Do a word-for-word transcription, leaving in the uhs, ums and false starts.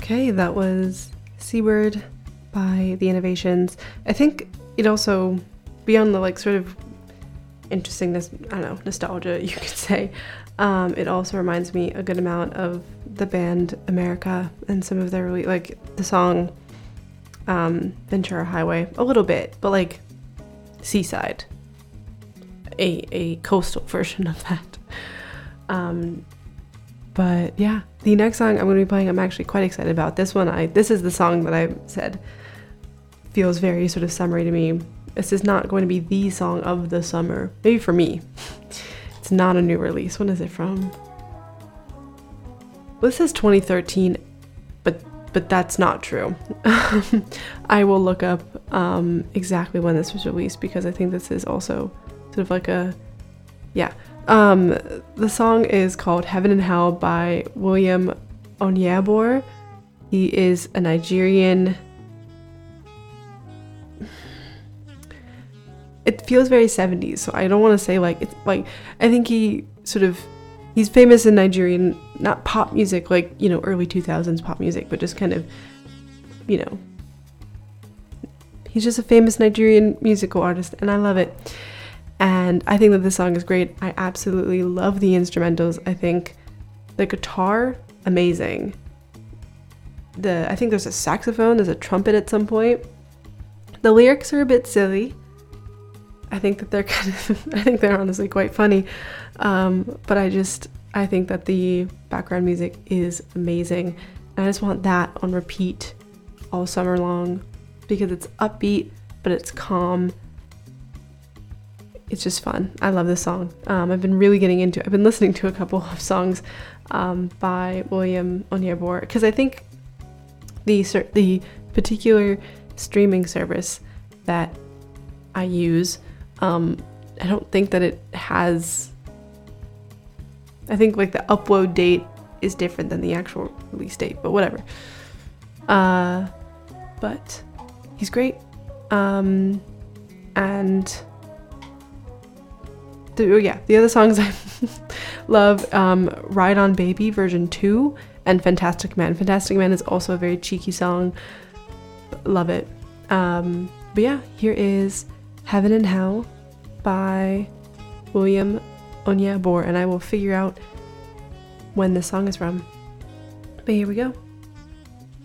Okay, that was Seabird by The Innovations. I think it also, beyond the like sort of interestingness, I don't know, nostalgia, you could say, um, it also reminds me a good amount of the band America and some of their really, like the song um, Ventura Highway, a little bit, but like Seaside, a, a coastal version of that. Um, but yeah, the next song I'm going to be playing, I'm actually quite excited about. This one, I this is the song that I said feels very sort of summery to me. This is not going to be the song of the summer, maybe for me. It's not a new release. When is it from? Well, this says twenty thirteen, but but that's not true. I will look up um, exactly when this was released, because I think this is also sort of like a, yeah. Um, the song is called Heaven and Hell by William Onyeabor. He is a Nigerian. It feels very seventies, so I don't want to say like, it's like, I think he sort of, he's famous in Nigerian, not pop music, like, you know, early two thousands pop music, but just kind of, you know, he's just a famous Nigerian musical artist, and I love it. And I think that this song is great. I absolutely love the instrumentals. I think the guitar, amazing. The I think there's a saxophone, there's a trumpet at some point. The lyrics are a bit silly. I think that they're kind of, I think they're honestly quite funny. Um, but I just, I think that the background music is amazing. And I just want that on repeat all summer long, because it's upbeat, but it's calm. It's just fun. I love this song. Um, I've been really getting into it. I've been listening to a couple of songs um, by William Onyeabor, because I think the the particular streaming service that I use, um, I don't think that it has, I think like the upload date is different than the actual release date, but whatever. Uh, but he's great. Um, and the, oh yeah, the other songs I love, um, Ride On Baby version two and Fantastic Man. Fantastic Man is also a very cheeky song. Love it. Um, but yeah, here is Heaven and Hell by William Onyeabor, and I will figure out when this song is from. But here we go.